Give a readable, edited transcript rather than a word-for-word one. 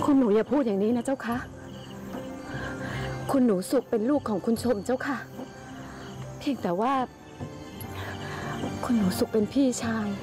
คุณหนูอย่าพูดอย่างนี้นะเจ้าค่ะคุณหนูสุขเป็นลูกของคุณชมเจ้าค่ะเพียงแต่ว่าคุณหนูสุขเป็นพี่ชาย